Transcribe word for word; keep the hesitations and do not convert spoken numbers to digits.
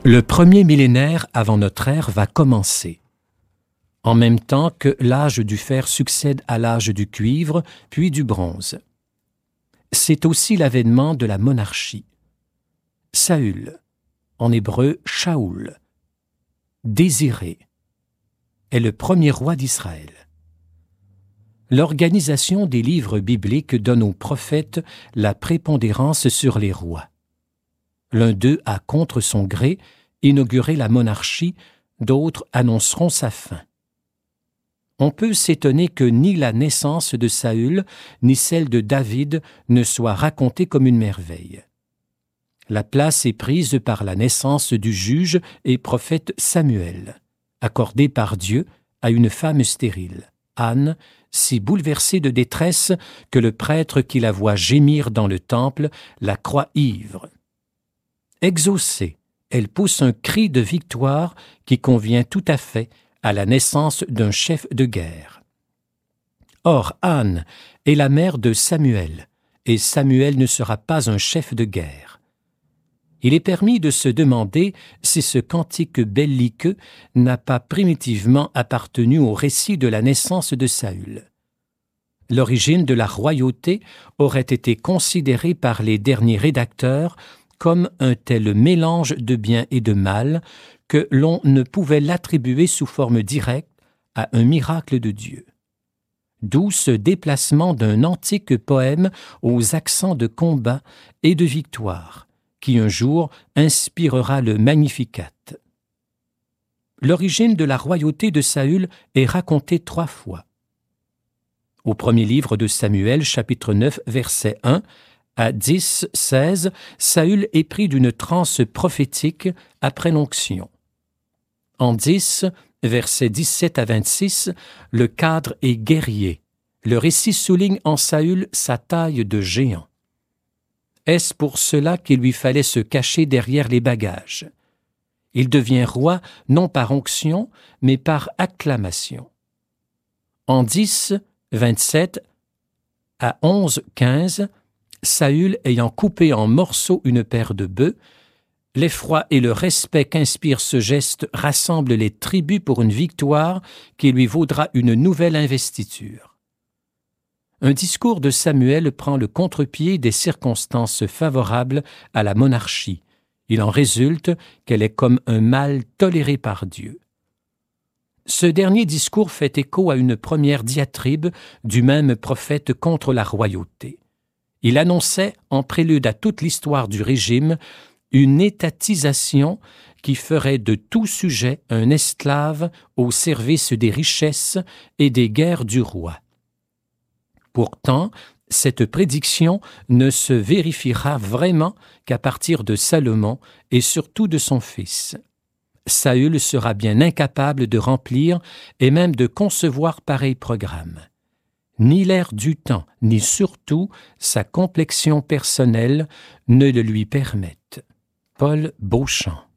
Le premier millénaire avant notre ère va commencer. En même temps que l'âge du fer succède à l'âge du cuivre, puis du bronze. C'est aussi l'avènement de la monarchie. Saül, en hébreu Shaoul, désiré, est le premier roi d'Israël. L'organisation des livres bibliques donne aux prophètes la prépondérance sur les rois. L'un d'eux a, contre son gré, inauguré la monarchie, d'autres annonceront sa fin. On peut s'étonner que ni la naissance de Saül, ni celle de David ne soient racontées comme une merveille. La place est prise par la naissance du juge et prophète Samuel, accordé par Dieu à une femme stérile, Anne, si bouleversée de détresse que le prêtre qui la voit gémir dans le temple la croit ivre. Exaucée, elle pousse un cri de victoire qui convient tout à fait à la naissance d'un chef de guerre. Or, Anne est la mère de Samuel, et Samuel ne sera pas un chef de guerre. Il est permis de se demander si ce cantique belliqueux n'a pas primitivement appartenu au récit de la naissance de Saül. L'origine de la royauté aurait été considérée par les derniers rédacteurs comme un tel mélange de bien et de mal que l'on ne pouvait l'attribuer sous forme directe à un miracle de Dieu. D'où ce déplacement d'un antique poème aux accents de combat et de victoire, qui un jour inspirera le Magnificat. L'origine de la royauté de Saül est racontée trois fois. Au premier livre de Samuel, chapitre neuf, verset un, à dix, seize, Saül est pris d'une transe prophétique après l'onction. En dix, versets dix-sept à vingt-six, le cadre est guerrier. Le récit souligne en Saül sa taille de géant. Est-ce pour cela qu'il lui fallait se cacher derrière les bagages? Il devient roi non par onction, mais par acclamation. En dix, vingt-sept à onze, quinze, Saül ayant coupé en morceaux une paire de bœufs, l'effroi et le respect qu'inspire ce geste rassemblent les tribus pour une victoire qui lui vaudra une nouvelle investiture. Un discours de Samuel prend le contre-pied des circonstances favorables à la monarchie. Il en résulte qu'elle est comme un mal toléré par Dieu. Ce dernier discours fait écho à une première diatribe du même prophète contre la royauté. Il annonçait, en prélude à toute l'histoire du régime, une étatisation qui ferait de tout sujet un esclave au service des richesses et des guerres du roi. Pourtant, cette prédiction ne se vérifiera vraiment qu'à partir de Salomon et surtout de son fils. Saül sera bien incapable de remplir et même de concevoir pareil programme. Ni l'air du temps, ni surtout sa complexion personnelle ne le lui permettent. Paul Beauchamp.